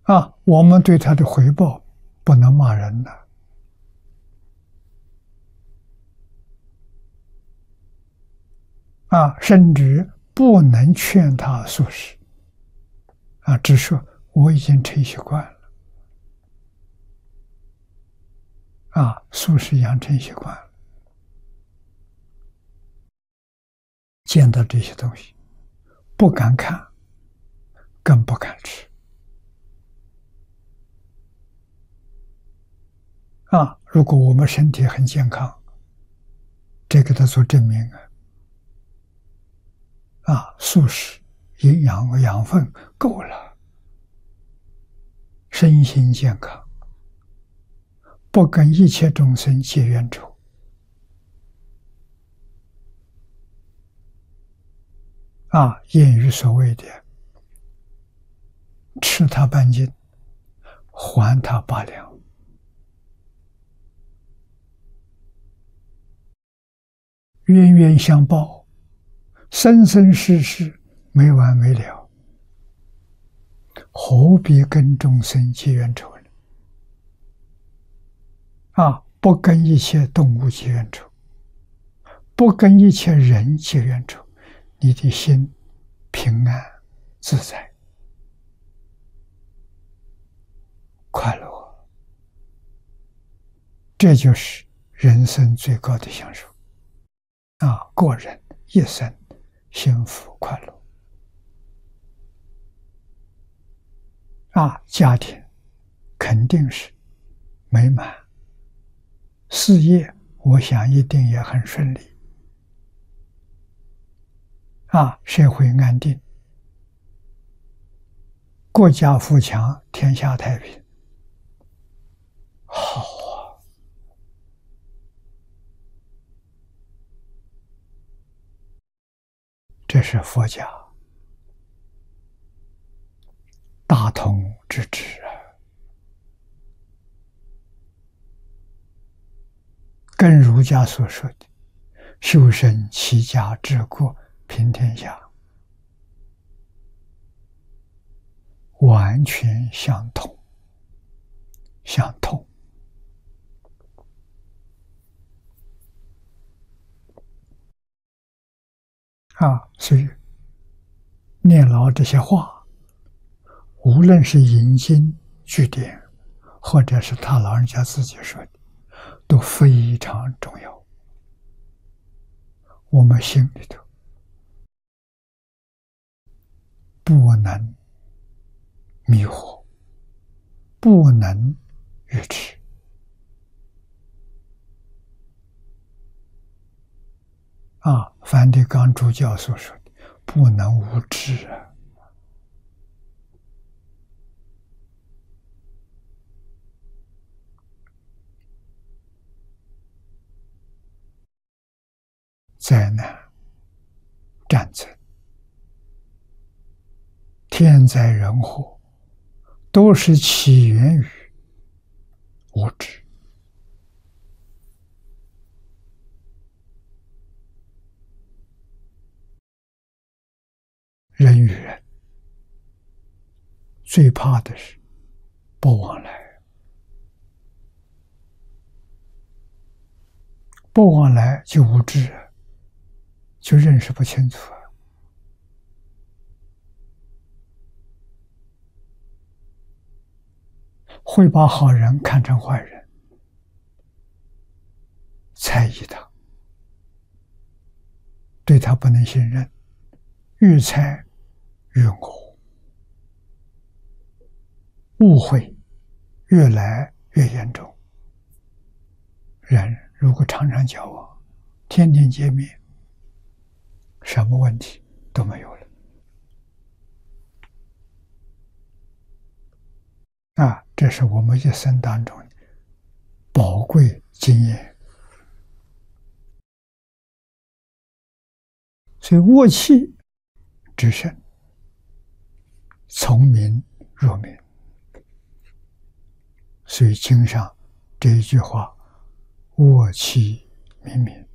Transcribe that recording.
我们对他的回报不能骂人的甚至不能劝他素食只说我已经成习惯了素食养成习惯了，见到这些东西不敢看，更不敢吃如果我们身体很健康，这个他做证明素食养分够了，身心健康，不跟一切众生结冤仇谚语所谓的吃他半斤，还他8两。冤冤相报，生生世世没完没了，何必跟众生结冤仇呢？不跟一切动物结冤仇，不跟一切人结冤仇，你的心平安自在快乐，这就是人生最高的享受个人一生幸福快乐家庭肯定是美满，事业我想一定也很顺利社会安定，国家富强，天下太平，好这是佛家大同之治跟儒家所说的修身齐家治国平天下完全相同所以念老这些话，无论是引经据典，或者是他老人家自己说的，都非常重要。我们心里头不能迷惑，不能愚痴梵蒂冈主教所说的不能无知灾难、战争、天灾人祸，都是起源于无知。人与人最怕的是不往来，不往来就无知，就认识不清楚会把好人看成坏人，猜疑他，对他不能信任，越猜越恶，误会越来越严重。人如果常常交往，天天见面，什么问题都没有了这是我们一生当中的宝贵经验。所以卧气之身，从明入明。所以经上这一句话，卧气明明。